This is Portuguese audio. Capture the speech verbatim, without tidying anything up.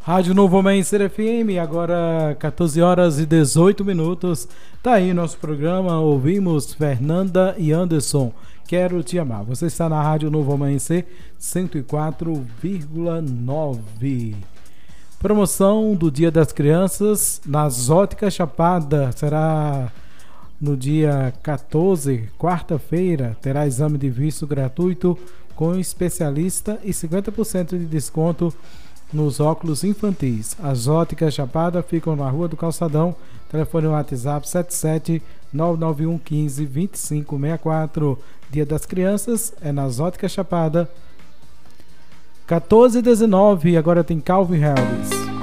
Rádio Novo Amanhecer F M, agora quatorze horas e dezoito minutos. Tá aí nosso programa. Ouvimos Fernanda e Anderson, Quero Te Amar. Você está na Rádio Novo Amanhecer cento e quatro vírgula nove. Promoção do Dia das Crianças nas Óticas Chapada. Será no dia quatorze, quarta-feira. Terá exame de vista gratuito com especialista e cinquenta por cento de desconto nos óculos infantis. As Óticas Chapada ficam na Rua do Calçadão. Telefone WhatsApp sete sete nove nove um um cinco dois cinco seis quatro. Dia das Crianças é nas Óticas Chapada. quatorze e dezenove, agora tem Calvin Harris.